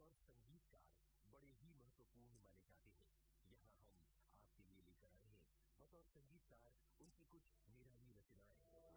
बतौर संगीतकार बड़े ही महत्वपूर्ण माने जाते हैं। यहाँ हम आपके लिए लेकर आए हैं बतौर संगीतकार उनकी कुछ निराली